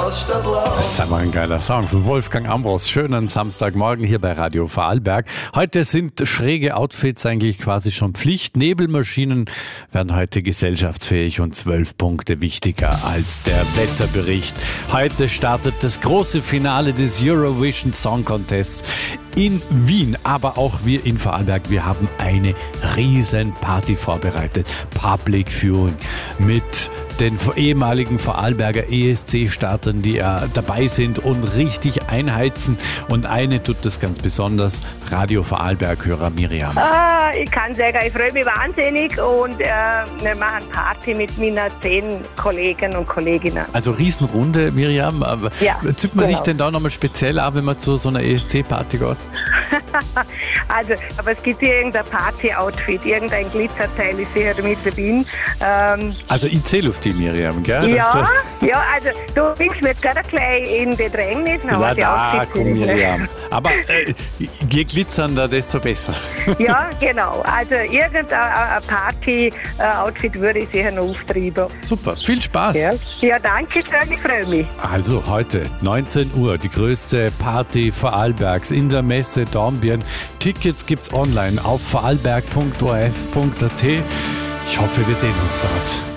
was statt Lach. Das ist aber ein geiler Song von Wolfgang Ambros. Schönen Samstagmorgen hier bei Radio Vorarlberg. Heute sind schräge Outfits eigentlich quasi schon Pflicht. Nebelmaschinen werden heute gesellschaftsfähig und 12 Punkte wichtiger als der Wetterbericht. Heute startet das große Finale des Eurovision Song Contests in Wien. Aber auch wir in Vorarlberg, wir haben eine riesen Party vorbereitet. Public Viewing mit den ehemaligen Vorarlberger ESC-Startern, die dabei sind und richtig einheizen. Und eine tut das ganz besonders, Radio Vorarlberg-Hörer Miriam. Ich kann sagen, ich freue mich wahnsinnig und wir machen Party mit meinen 10 Kollegen und Kolleginnen. Also Riesenrunde, Miriam. Aber ja, zieht man sich denn da nochmal speziell ab, wenn man zu so einer ESC-Party geht? Also, aber es gibt hier irgendein Party-Outfit, irgendein Glitzerteil ist sicher mit dabei. Also ich zähle auf die Miriam, gell? Ja, also du bringst mir jetzt gerade gleich in Bedrängnis. Komm Miriam. Aber je glitzernder, desto besser. Ja, genau. Also irgendein Party-Outfit würde ich sicher noch auftreiben. Super, viel Spaß. Ja, danke schön, ich freue mich. Also heute 19 Uhr, die größte Party Vorarlbergs in der Messe Dornbirn. Tickets gibt's online auf vorarlberg.orf.at. Ich hoffe, wir sehen uns dort.